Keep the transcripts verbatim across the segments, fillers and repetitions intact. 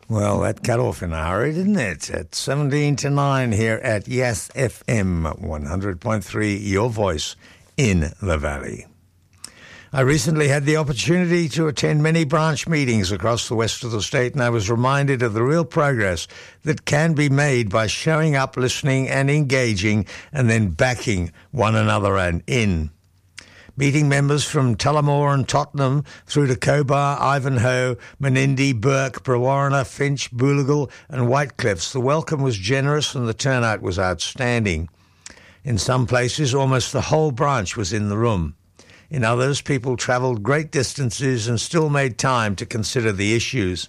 Well, that cut off in a hurry, didn't it? At seventeen to nine here at Yes F M one hundred point three, your voice in the Valley. I recently had the opportunity to attend many branch meetings across the west of the state, and I was reminded of the real progress that can be made by showing up, listening and engaging, and then backing one another and in. Meeting members from Tullamore and Tottenham through to Cobar, Ivanhoe, Menindee, Burke, Brewarrina, Finch, Booligal and Whitecliffs, the welcome was generous and the turnout was outstanding. In some places, almost the whole branch was in the room. In others, people travelled great distances and still made time to consider the issues.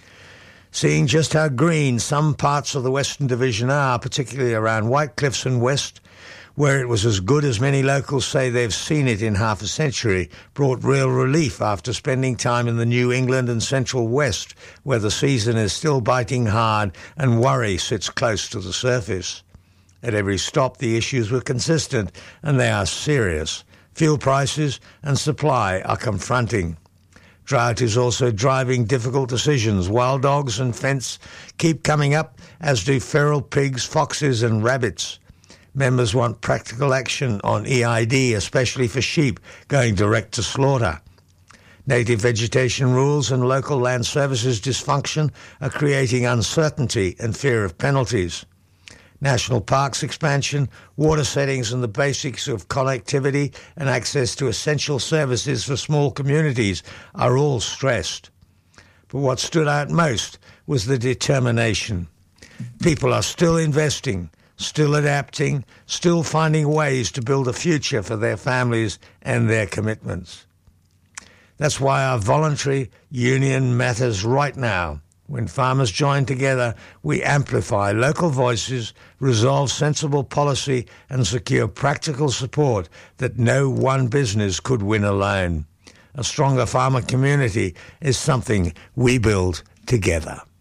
Seeing just how green some parts of the Western Division are, particularly around Whitecliffs and West, where it was as good as many locals say they've seen it in half a century, brought real relief after spending time in the New England and Central West, where the season is still biting hard and worry sits close to the surface. At every stop, the issues were consistent, and they are serious. Fuel prices and supply are confronting. Drought is also driving difficult decisions. Wild dogs and fence keep coming up, as do feral pigs, foxes and rabbits. Members want practical action on E I D, especially for sheep going direct to slaughter. Native vegetation rules and local land services dysfunction are creating uncertainty and fear of penalties. National parks expansion, water settings and the basics of connectivity and access to essential services for small communities are all stressed. But what stood out most was the determination. People are still investing, still adapting, still finding ways to build a future for their families and their commitments. That's why our voluntary union matters right now. When farmers join together, we amplify local voices, resolve sensible policy, and secure practical support that no one business could win alone. A stronger farmer community is something we build together.